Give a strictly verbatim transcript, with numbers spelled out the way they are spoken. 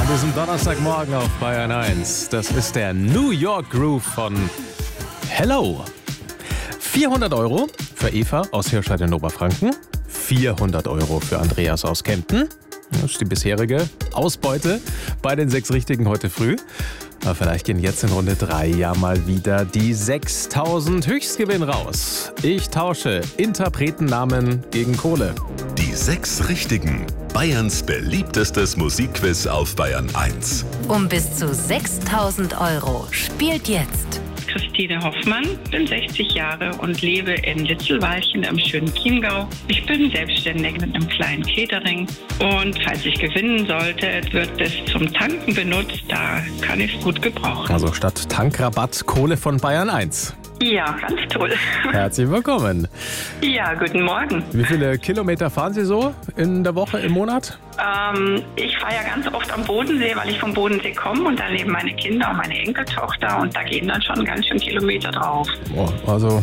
An diesem Donnerstagmorgen auf Bayern eins. Das ist der New York Groove von Hello. vierhundert Euro für Eva aus Hirscheid in Oberfranken. vierhundert Euro für Andreas aus Kempten. Das ist die bisherige Ausbeute bei den sechs Richtigen heute früh. Aber vielleicht gehen jetzt in Runde drei ja mal wieder die sechstausend Höchstgewinn raus. Ich tausche Interpretennamen gegen Kohle. Die sechs Richtigen. Bayerns beliebtestes Musikquiz auf Bayern eins. Um bis zu sechstausend Euro. Spielt jetzt. Christine Hoffmann, bin sechzig Jahre und lebe in Litzelwalchen im schönen Chiemgau. Ich bin selbstständig mit einem kleinen Catering und falls ich gewinnen sollte, wird es zum Tanken benutzt. Da kann ich es gut gebrauchen. Also statt Tankrabatt Kohle von Bayern eins. Ja, ganz toll. Herzlich willkommen. Ja, guten Morgen. Wie viele Kilometer fahren Sie so in der Woche, im Monat? Ähm, ich fahre ja ganz oft am Bodensee, weil ich vom Bodensee komme und da leben meine Kinder und meine Enkeltochter und da gehen dann schon ganz schön Kilometer drauf. Oh, also